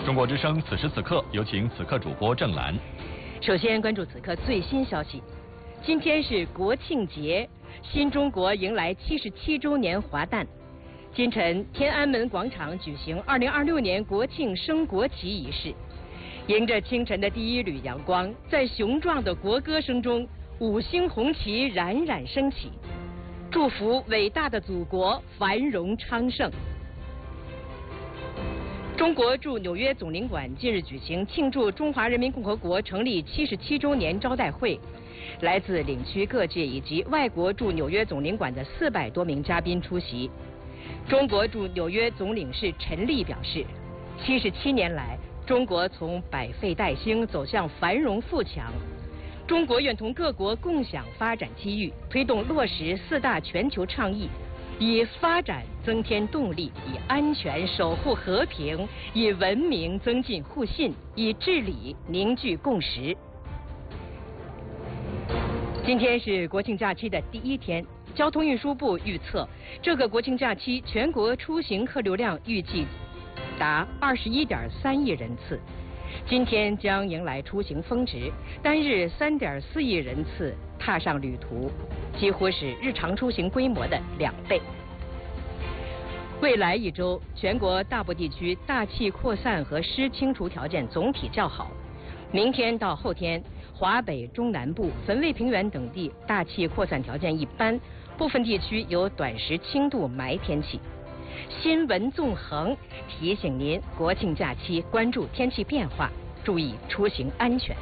中国之声此时此刻，有请此刻主播郑兰。 首先关注此刻最新消息，今天是国庆节，新中国迎来77周年华诞。今晨，天安门广场举行2026年国庆升国旗仪式。迎着清晨的第一缕阳光，在雄壮的国歌声中，5星红旗冉冉升起，祝福伟大的祖国繁荣昌盛。中国驻纽约总领馆近日举行庆祝中华人民共和国成立77周年招待会，来自领区各界以及外国驻纽约总领馆的400多名嘉宾出席。中国驻纽约总领事陈立表示，77年来，中国从百废待兴走向繁荣富强。中国愿同各国共享发展机遇，推动落实4大全球倡议，以发展增添动力，以安全守护和平，以文明增进互信，以治理凝聚共识。今天是国庆假期的第一天，交通运输部预测，这个国庆假期全国出行客流量预计达21.3亿人次。今天将迎来出行峰值，单日3.4亿人次踏上旅途，几乎是日常出行规模的2倍。未来一周，全国大部地区大气扩散和湿清除条件总体较好。明天到后天，华北中南部、汾渭平原等地大气扩散条件一般，部分地区有短时轻度霾天气。新闻纵横提醒您，国庆假期关注天气变化，注意出行安全。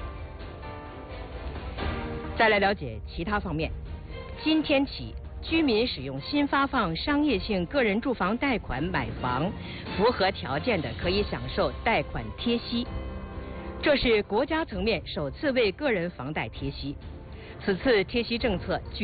再来了解其他方面，今天起，居民使用新发放商业性个人住房贷款买房，符合条件的可以享受贷款贴息。这是国家层面首次为个人房贷贴息，此次贴息政策